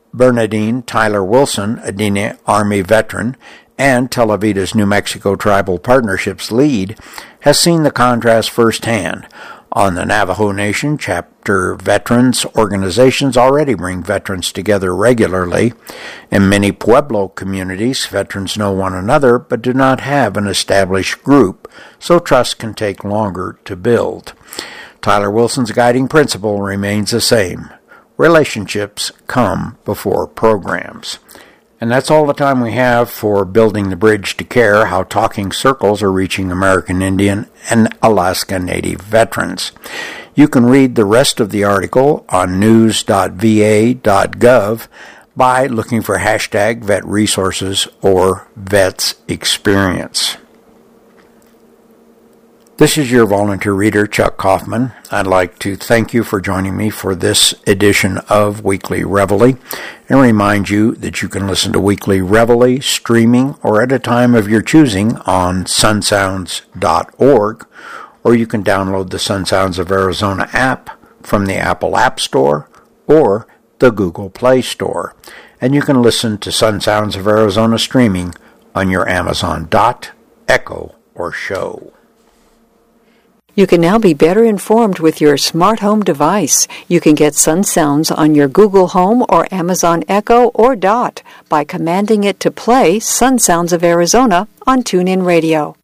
Bernadine Tyler Wilson, a Dine Army veteran and Telavita's New Mexico Tribal Partnerships lead, has seen the contrast firsthand. On the Navajo Nation, chapter veterans organizations already bring veterans together regularly. In many Pueblo communities, veterans know one another but do not have an established group, so trust can take longer to build. Tyler Wilson's guiding principle remains the same. Relationships come before programs. And that's all the time we have for Building the Bridge to Care, how talking circles are reaching American Indian and Alaska Native veterans. You can read the rest of the article on news.va.gov by looking for hashtag Vet Resources or Vets Experience. This is your volunteer reader, Chuck Kaufman. I'd like to thank you for joining me for this edition of Weekly Reveille and remind you that you can listen to Weekly Reveille streaming or at a time of your choosing on sunsounds.org, or you can download the Sun Sounds of Arizona app from the Apple App Store or the Google Play Store. And you can listen to Sun Sounds of Arizona streaming on your Amazon Dot, Echo, or Show. You can now be better informed with your smart home device. You can get Sun Sounds on your Google Home or Amazon Echo or Dot by commanding it to play Sun Sounds of Arizona on TuneIn Radio.